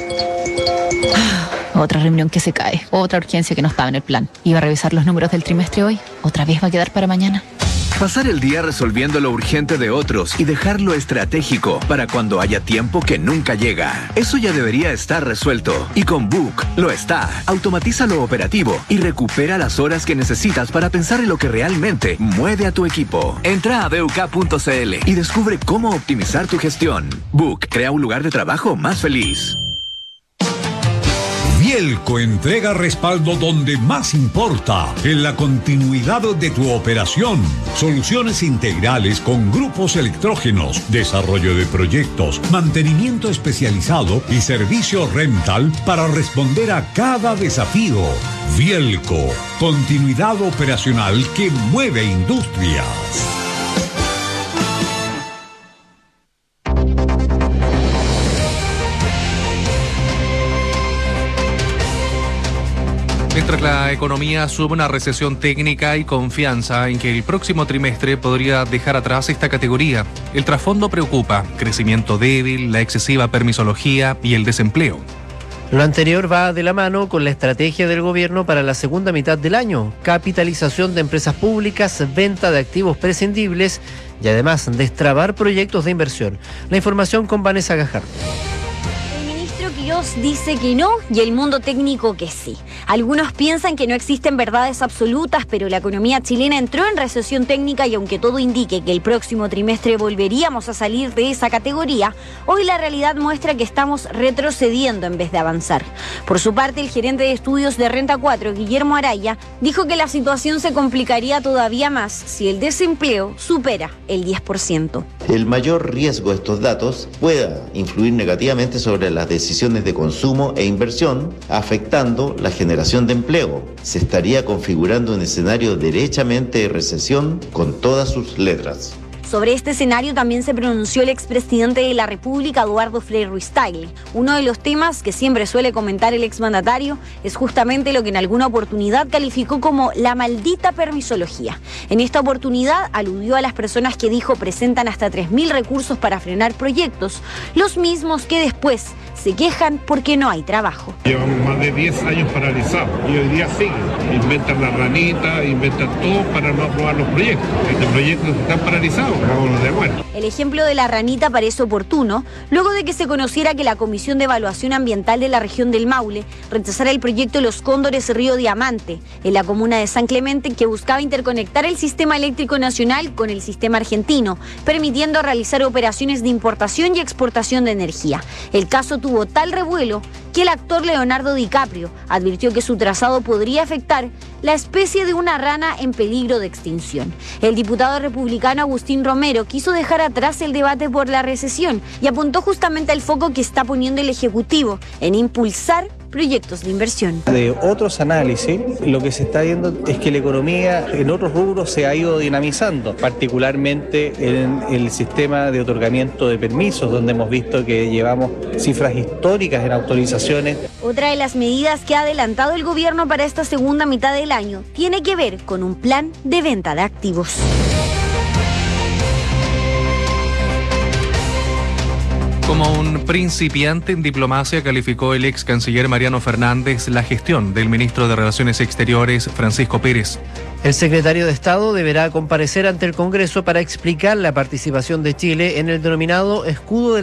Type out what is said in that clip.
Otra reunión que se cae, otra urgencia que no estaba en el plan. Iba a revisar los números del trimestre hoy, otra vez va a quedar para mañana. Pasar el día resolviendo lo urgente de otros y dejar lo estratégico para cuando haya tiempo que nunca llega. Eso ya debería estar resuelto. Y con Book lo está. Automatiza lo operativo y recupera las horas que necesitas para pensar en lo que realmente mueve a tu equipo. Entra a BUK.cl y descubre cómo optimizar tu gestión. Book crea un lugar de trabajo más feliz. Vielco entrega respaldo donde más importa, en la continuidad de tu operación. Soluciones integrales con grupos electrógenos, desarrollo de proyectos, mantenimiento especializado y servicio rental para responder a cada desafío. Vielco, continuidad operacional que mueve industrias. Mientras la economía sube una recesión técnica y confianza en que el próximo trimestre podría dejar atrás esta categoría, el trasfondo preocupa: crecimiento débil, la excesiva permisología y el desempleo. Lo anterior va de la mano con la estrategia del gobierno para la segunda mitad del año: capitalización de empresas públicas, venta de activos prescindibles y además destrabar proyectos de inversión. La información con Vanessa Gajardo. Dios dice que no y el mundo técnico que sí. Algunos piensan que no existen verdades absolutas, pero la economía chilena entró en recesión técnica y aunque todo indique que el próximo trimestre volveríamos a salir de esa categoría, hoy la realidad muestra que estamos retrocediendo en vez de avanzar. Por su parte, el gerente de estudios de Renta 4, Guillermo Araya, dijo que la situación se complicaría todavía más si el desempleo supera el 10%. El mayor riesgo de estos datos pueda influir negativamente sobre las decisiones de consumo e inversión, afectando la generación de empleo. Se estaría configurando un escenario derechamente de recesión con todas sus letras. Sobre este escenario también se pronunció el expresidente de la República, Eduardo Frei Ruiz-Tagle. Uno de los temas que siempre suele comentar el exmandatario es justamente lo que en alguna oportunidad calificó como la maldita permisología. En esta oportunidad aludió a las personas que dijo presentan hasta 3.000 recursos para frenar proyectos, los mismos que después se quejan porque no hay trabajo. Llevamos más de 10 años paralizados y hoy día siguen. Inventan la ranita, inventan todo para no aprobar los proyectos. Estos proyectos están paralizados. El ejemplo de la ranita parece oportuno, luego de que se conociera que la Comisión de Evaluación Ambiental de la región del Maule rechazara el proyecto Los Cóndores Río Diamante, en la comuna de San Clemente, que buscaba interconectar el sistema eléctrico nacional con el sistema argentino, permitiendo realizar operaciones de importación y exportación de energía. El caso tuvo tal revuelo que el actor Leonardo DiCaprio advirtió que su trazado podría afectar la especie de una rana en peligro de extinción. El diputado republicano Agustín Romero quiso dejar atrás el debate por la recesión y apuntó justamente al foco que está poniendo el Ejecutivo en impulsar proyectos de inversión. De otros análisis, lo que se está viendo es que la economía en otros rubros se ha ido dinamizando, particularmente en el sistema de otorgamiento de permisos, donde hemos visto que llevamos cifras históricas en autorizaciones. Otra de las medidas que ha adelantado el gobierno para esta segunda mitad del año tiene que ver con un plan de venta de activos. Como un principiante en diplomacia, calificó el ex canciller Mariano Fernández la gestión del ministro de Relaciones Exteriores, Francisco Pérez. El secretario de Estado deberá comparecer ante el Congreso para explicar la participación de Chile en el denominado escudo de